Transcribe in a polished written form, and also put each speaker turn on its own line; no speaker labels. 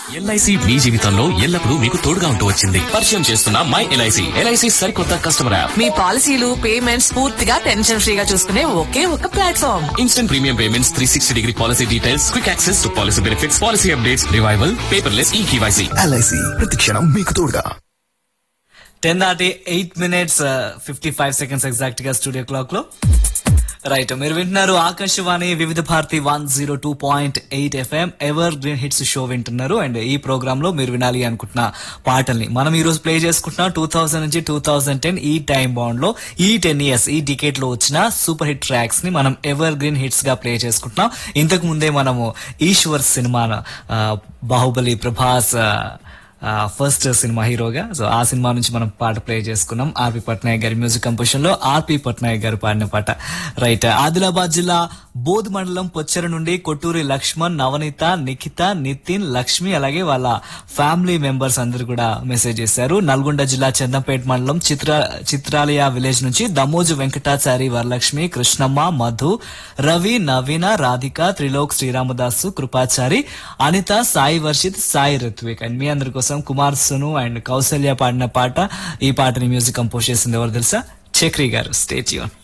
LIC మీ జీవితంలో ఎల్లప్పుడూ మీకు తోడుగా ఉంటూ వచ్చింది. పరిచయం చేస్తున్న మై ఎల్ఐసి. ఎల్ఐసి సరికొత్త కస్టమర్ యాప్.
మీ పాలసీలు పేమెంట్స్ పూర్తిగా టెన్షన్ ఫ్రీగా చూసుకునే ఒకే ఒక platform.
Instant premium payments, 360-degree policy details, quick access to policy benefits, policy updates, revival, paperless e-KYC.
LIC ప్రతి క్షణం మీకు తోడుగా.
10:08 55 ఎగ్జాక్ట్ గా స్టూడియో క్లాక్ లో. రైట్, మీరు వింటున్నారు ఆకాశవాణి వివిధ Bharati 102.8 FM ever green hits show వింటున్నారు. అండ్ ఈ ప్రోగ్రామ్ లో మీరు వినాలి అనుకుంటున్న పాటల్ని మనం ఈ రోజు ప్లే చేసుకుంటున్నాం. 2000 నుంచి 2010 ఈ టైం బాండ్ లో ఈ 10 years ఈ డికేట్ లో వచ్చిన సూపర్ హిట్ ట్రాక్స్ ని మనం ఎవర్ గ్రీన్ హిట్స్ గా ప్లే చేసుకుంటున్నాం. ఇంతకు ముందే మనము Eshwar cinema Baahubali Prabhas first cinema హీరోగా, సో ఆ సినిమా నుంచి మనం పాట ప్లే చేసుకున్నాం. ఆర్పి పట్నాయక్ గారి మ్యూజిక్ కంపోజిషన్ లో ఆర్పి పట్నాయక్ గారు పాడిన పాట. రైట్, ఆదిలాబాద్ జిల్లా బోధ్ మండలం పొచ్చెర నుండి కొట్టూరి లక్ష్మణ్, నవనీత, నిఖిత, నితిన్, లక్ష్మి అలాగే వాళ్ళ ఫ్యామిలీ మెంబర్స్ అందరు కూడా మెసేజ్ చేశారు. నల్గొండ జిల్లా చందంపేట మండలం చిత్రాలయ విలేజ్ నుంచి దమోజు వెంకటాచారి, వరలక్ష్మి, కృష్ణమ్మ, మధు, రవి, నవీన, రాధిక, త్రిలోక్, శ్రీరామదాసు, కృపాచారి, అనిత, సాయి వర్షిత్, సాయి రిత్విక్. అండ్ మీ అందరి కోసం కుమార్ సును అండ్ కౌసల్య పాడిన పాట. ఈ పాటని మ్యూజిక్ కంపోజ్ చేసింది ఎవరు తెలుసా? చక్రి గారు. Stay tune.